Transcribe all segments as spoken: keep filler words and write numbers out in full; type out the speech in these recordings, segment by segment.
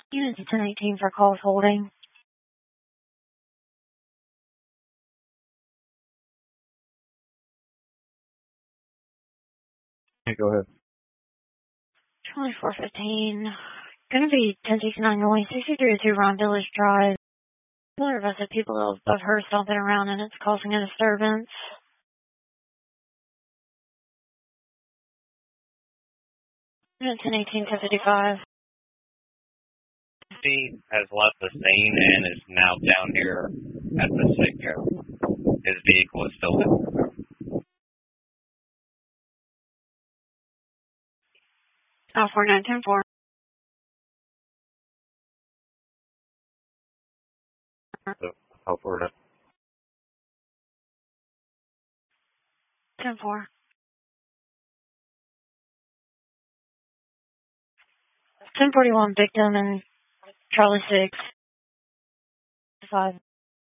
Units ten eighteen for calls holding. Okay, go ahead. twenty-four fifteen. Gonna be ten sixty-nine going sixty-three oh two Ron Village Drive. Another of us have people above her stomping around and it's causing a disturbance. Unit ten eighteen ten fifty-five. He has left the scene and is now down here at the Sitco. His vehicle is still there. Oh, four nine ten four. So, hope we're not. ten four. ten forty-one victim and Charlie six. five.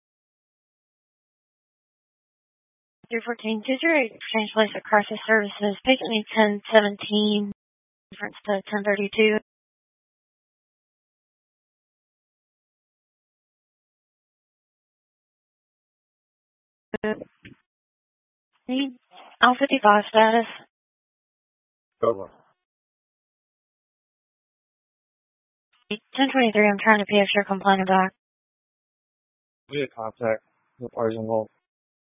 three fourteen. two zero eight exchange place at crisis services. Patient needs ten seventeen. Difference to ten thirty-two. Need L fifty-five status. Over. ten twenty-three. I'm trying to P X your complaint back. We had contact with parties involved.